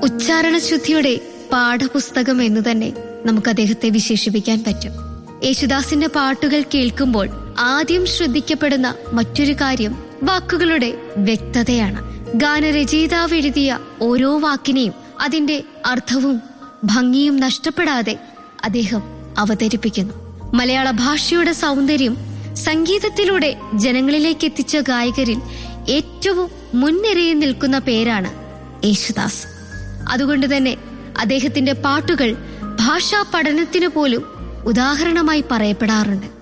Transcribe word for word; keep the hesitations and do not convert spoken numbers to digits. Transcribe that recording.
ഉച്ചാരണശുദ്ധിയുടെ പാഠപുസ്തകം എന്ന് തന്നെ നമുക്ക് അദ്ദേഹത്തെ വിശേഷിപ്പിക്കാൻ പറ്റും. യേശുദാസിന്റെ പാട്ടുകൾ കേൾക്കുമ്പോൾ ആദ്യം ശ്രദ്ധിക്കപ്പെടുന്ന മറ്റൊരു കാര്യം വാക്കുകളുടെ വ്യക്തതയാണ്. ഗാനരചയിതാവ് എഴുതിയ ഓരോ വാക്കിനെയും അതിന്റെ അർത്ഥവും ഭംഗിയും നഷ്ടപ്പെടാതെ അദ്ദേഹം അവതരിപ്പിക്കുന്നു. മലയാള ഭാഷയുടെ സൗന്ദര്യം സംഗീതത്തിലൂടെ ജനങ്ങളിലേക്ക് എത്തിച്ച ഗായകരിൽ ഏറ്റവും മുൻനിരയിൽ നിൽക്കുന്ന പേരാണ് യേശുദാസ്. അതുകൊണ്ട് തന്നെ അദ്ദേഹത്തിന്റെ പാട്ടുകൾ ഭാഷാ പഠനത്തിനു പോലും ഉദാഹരണമായി പറയപ്പെടാറുണ്ട്.